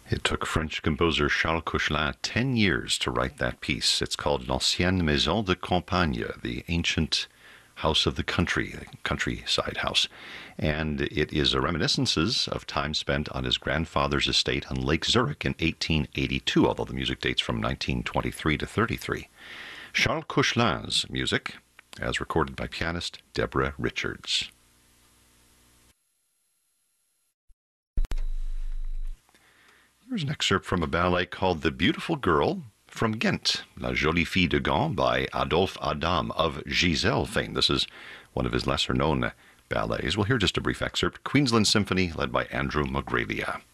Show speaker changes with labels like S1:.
S1: It took French composer Charles Koechlin 10 years to write that piece. It's called L'Ancienne Maison de Campagne, the ancient house of the country, countryside house. And it is a reminiscences of time spent on his grandfather's estate on Lake Zurich in 1882, although the music dates from 1923 to 33. Charles Koechlin's music, as recorded by pianist Deborah Richards. Here's an excerpt from a ballet called The Beautiful Girl from Ghent, La Jolie Fille de Gand by Adolphe Adam of Giselle fame. This is one of his lesser-known ballets. We'll hear just a brief excerpt. Queensland Symphony, led by Andrew Mogrelia.